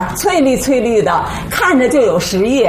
翠绿翠绿的，看着就有食欲。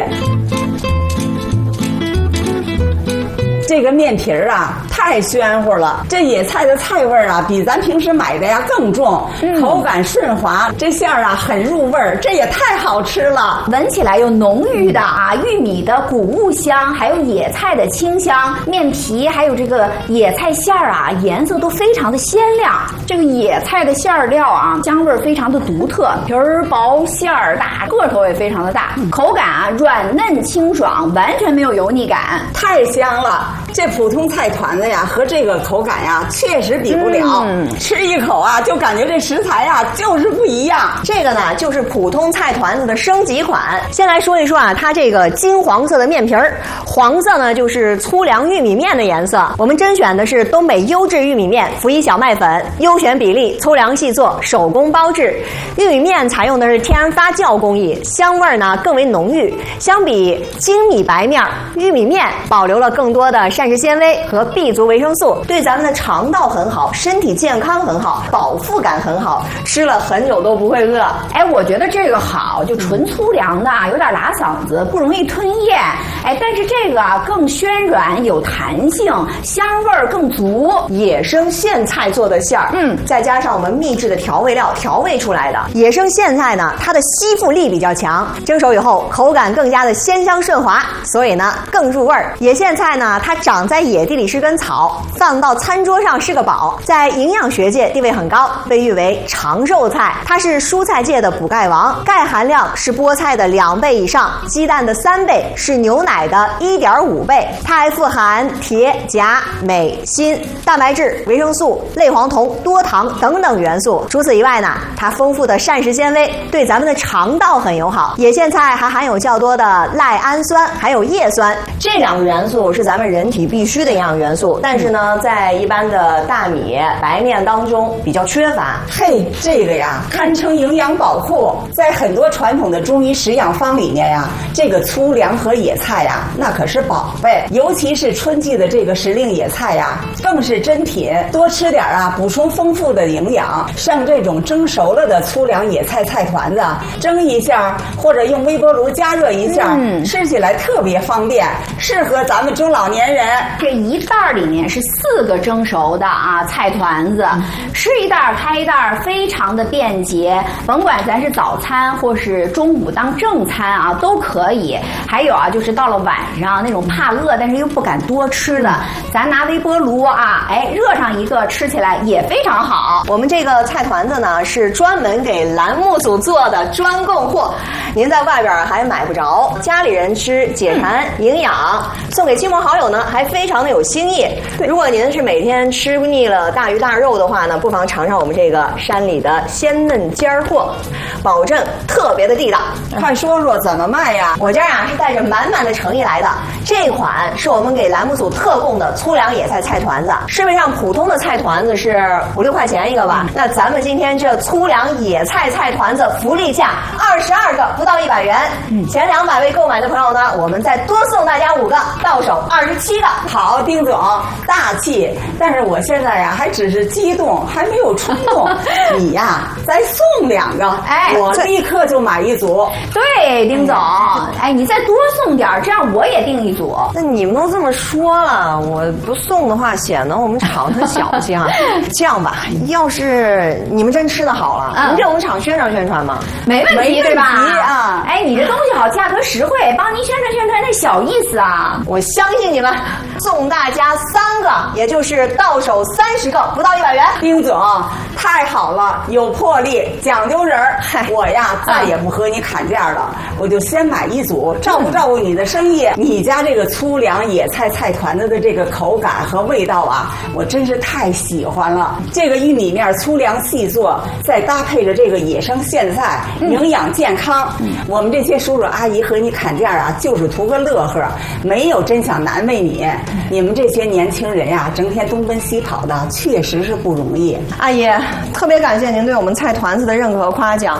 这个面皮儿啊，太暄乎了。这野菜的菜味儿啊，比咱平时买的呀更重，口感顺滑。这馅儿啊很入味儿，这也太好吃了。 闻起来有浓郁的啊玉米的谷物香，还有野菜的清香，面皮还有这个野菜馅儿啊，颜色都非常的鲜亮。这个野菜的馅儿料啊，香味儿非常的独特，皮儿薄馅儿大，个头也非常的大，口感啊软嫩清爽，完全没有油腻感， 太香了。这普通菜团子呀，和这个口感呀，确实比不了。吃一口啊，就感觉这食材呀，就是不一样。 这个呢，就是普通菜团子的升级款。先来说一说啊，它这个金黄色的面皮儿，黄色呢就是粗粮玉米面的颜色。我们甄选的是东北优质玉米面，辅以小麦粉，优选比例，粗粮细做，手工包制。玉米面采用的是天然发酵工艺，香味呢更为浓郁。相比精米白面，玉米面保留了更多的膳食纤维和 B 族维生素，对咱们的肠道很好，身体健康很好，饱腹感很好，吃了很久都不会饿。 哎，我觉得这个好，就纯粗粮的，有点拉嗓子，不容易吞咽。哎，但是这个啊更暄软有弹性，香味儿更足。 野生苋菜做的馅儿，再加上我们秘制的调味料调味出来的。野生苋菜呢，它的吸附力比较强，蒸熟以后口感更加的鲜香顺滑，所以呢更入味儿。野苋菜呢，它长在野地里是根草，放到餐桌上是个宝，在营养学界地位很高，被誉为长寿菜。它是蔬菜界的补钙王，钙含量是菠菜的2倍以上，鸡蛋的3倍，是牛奶的1.5倍。它还富含铁、钾、镁、锌、蛋白质、维生素、类黄酮、多糖等等元素。除此以外呢，它丰富的膳食纤维对咱们的肠道很友好。野苋菜还含有较多的赖氨酸，还有叶酸，这2个元素是咱们人体必须的营养元素，但是呢，在一般的大米、白面当中比较缺乏。 嘿，这个呀，堪称营养宝库。在很多传统的中医食养方里面呀，这个粗粮和野菜呀，那可是宝贝。尤其是春季的这个时令野菜呀，更是珍品。多吃点啊，补充丰富的营养。像这种蒸熟了的粗粮野菜菜团子，蒸一下或者用微波炉加热一下，吃起来特别方便，适合咱们中老年人。 这一袋里面是4个蒸熟的啊菜团子，吃一袋开一袋，非常的便捷。甭管咱是早餐或是中午当正餐啊，都可以。还有啊，就是到了晚上那种怕饿但是又不敢多吃的，咱拿微波炉啊，热上一个，吃起来也非常好。 我们这个菜团子呢，是专门给栏目组做的专供货，您在外边还买不着，家里人吃解馋营养，送给亲朋好友呢还非常的有新意。如果您是每天吃腻了大鱼大肉的话呢，不妨尝尝我们这个山里的鲜嫩尖货，保证特别的地道。 快说说怎么卖呀？ 我家啊是带着满满的诚意来的，这款是我们给栏目组特供的粗粮野菜菜团子。市面上普通的菜团子是5、6块钱一个吧，那咱们今天这粗粮野菜菜团子福利价22个不到100元，前200位购买的朋友呢，我们再多送大家5个，到手27个。 好，丁总大气，但是我现在呀还只是激动，还没有冲动。你呀再送2个，我立刻就买1组。 对，丁总，你再多送点，这样我也订1组。 那你们都这么说了，我不送的话显得我们厂很小气啊。这样吧，要是你们真吃的好了，您给我们厂宣传宣传吗？ 没问题，对吧？ 啊， 你这东西好，价格实惠，帮您宣传宣传，那小意思啊。 我相信你们，送大家3个，也就是到手30个，不到100元。 丁总太好了，有魄力，讲究人儿。我呀再也不和你砍价了，我就先买1组，照顾你的生意。你家这个粗粮野菜菜团子的这个口感和味道啊，我真是太喜欢了。这个玉米面粗粮细做，再搭配着这个野生苋菜，营养健康。我们这些叔叔阿姨和你砍价啊，就是图个乐呵，没有真想难为你。你们这些年轻人呀，整天东奔西跑的，确实是不容易。 阿姨，特别感谢您对我们菜团子的认可和夸奖。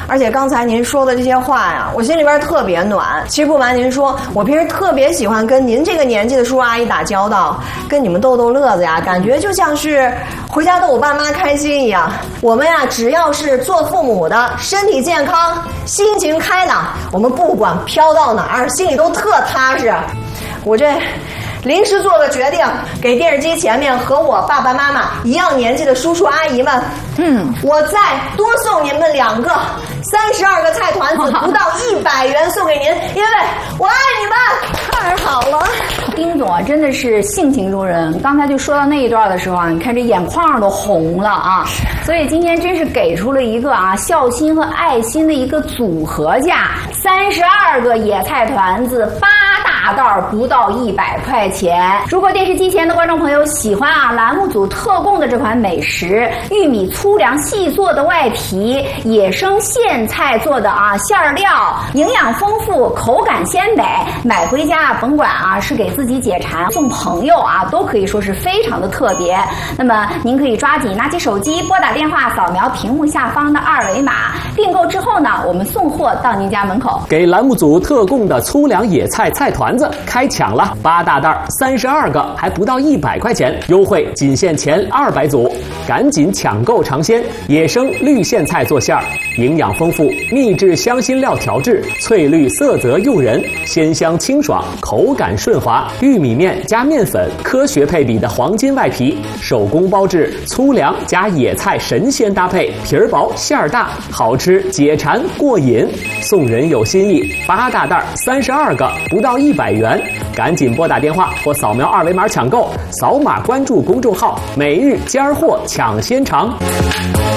而且刚才您说的这些话呀，我心里边特别暖。其实不瞒您说，我平时特别喜欢跟您这个年纪的叔叔阿姨打交道，跟你们逗逗乐子呀，感觉就像是回家逗我爸妈开心一样。我们呀，只要是做父母的，身体健康，心情开朗，我们不管飘到哪儿，心里都特踏实。我这临时做个决定，给电视机前面和我爸爸妈妈一样年纪的叔叔阿姨们，我再多送您们2个32个菜团子，不到100元送给您，因为我爱你们。太好了， 丁总啊，真的是性情中人。刚才就说到那一段的时候啊，你看这眼眶都红了啊。所以今天真是给出了一个啊孝心和爱心的一个组合价，32个野菜团子，8大袋不到100块钱。如果电视机前的观众朋友喜欢啊栏目组特供的这款美食，玉米粗粮细做的外皮，野生苋菜做的啊馅料，营养丰富，口感鲜美，买回家甭管啊是给自己解馋，送朋友啊，都可以说是非常的特别。那么您可以抓紧拿起手机，拨打电话，扫描屏幕下方的2维码，订购之后呢，我们送货到您家门口。 给栏目组特供的粗粮野菜菜团子开抢了，8大袋32个，还不到100块钱，优惠仅限前200组，赶紧抢购尝鲜！野生绿苋菜做馅儿，营养丰富，秘制香辛料调制，翠绿色泽诱人，鲜香清爽，口感顺滑。玉米面加面粉，科学配比的黄金外皮，手工包制，粗粮加野菜神仙搭配，皮儿薄馅儿大，好吃解馋过瘾。送人有心意，8大袋32个，不到100元，赶紧拨打电话或扫描2维码抢购，扫码关注公众号“每日尖儿货抢先尝”。